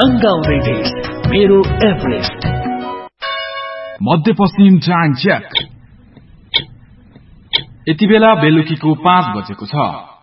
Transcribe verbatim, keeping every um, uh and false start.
तंगाउँदै देश मेरो एभरेस्ट। मध्यपश्चिम time check. यति बेला बेलुकीको पाँच बजेको छ।